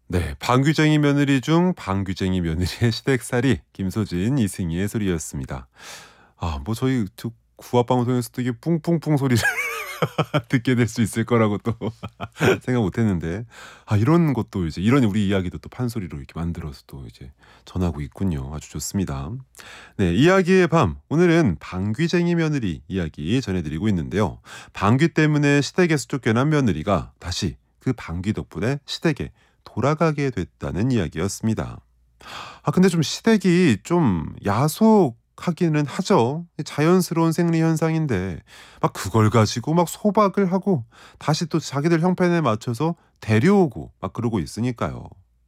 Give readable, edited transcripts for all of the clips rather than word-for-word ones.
네, 방귀쟁이 며느리 중 방귀쟁이 며느리의 시댁살이 김소진, 이승희의 소리였습니다. 뭐 저희 구합 방송에서도 이게 뿡뿡뿡 소리를 듣게 될 수 있을 거라고 또 생각 못 했는데 이런 것도 이제 이런 우리 이야기도 또 판소리로 이렇게 만들어서 또 이제 전하고 있군요. 아주 좋습니다. 네, 이야기의 밤. 오늘은 방귀쟁이 며느리 이야기 전해드리고 있는데요. 방귀 때문에 시댁에서 쫓겨난 며느리가 다시 그 방귀 덕분에 시댁에 돌아가게 됐다는 이야기였습니다. 근데 좀 시댁이 좀 야속하기는 하죠. 자연스러운 생리 현상인데 막 그걸 가지고 막 소박을 하고 다시 또 자기들 형편에 맞춰서 데려오고 막 그러고 있으니까요.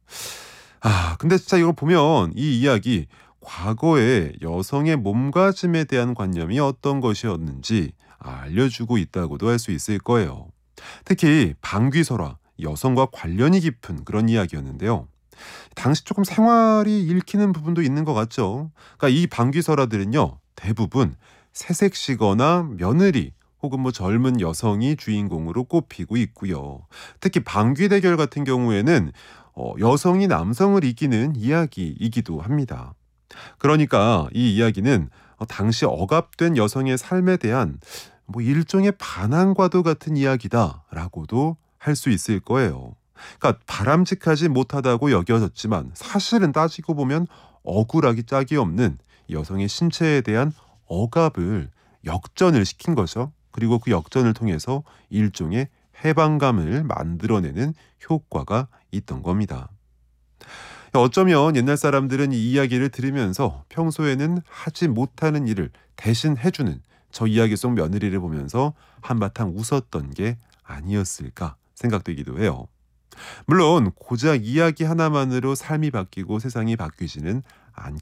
근데 진짜 이걸 보면 이 이야기 과거에 여성의 몸가짐에 대한 관념이 어떤 것이었는지 알려주고 있다고도 할 수 있을 거예요. 특히 방귀설화, 여성과 관련이 깊은 그런 이야기였는데요. 당시 조금 생활이 읽히는 부분도 있는 것 같죠. 그러니까 이 방귀설화들은요, 대부분 새색시거나 며느리 혹은 뭐 젊은 여성이 주인공으로 꼽히고 있고요. 특히 방귀 대결 같은 경우에는 여성이 남성을 이기는 이야기이기도 합니다. 그러니까 이 이야기는 당시 억압된 여성의 삶에 대한 뭐 일종의 반항과도 같은 이야기다라고도 할 수 있을 거예요. 그러니까 바람직하지 못하다고 여겨졌지만 사실은 따지고 보면 억울하기 짝이 없는 여성의 신체에 대한 억압을 역전을 시킨 거죠. 그리고 그 역전을 통해서 일종의 해방감을 만들어내는 효과가 있던 겁니다. 어쩌면 옛날 사람들은 이 이야기를 들으면서 평소에는 하지 못하는 일을 대신 해주는 저 이야기 속 며느리를 보면서 한바탕 웃었던 게 아니었을까 생각되기도 해요. 물론 고작 이야기 하나만으로 삶이 바뀌고 세상이 바뀌지는 않기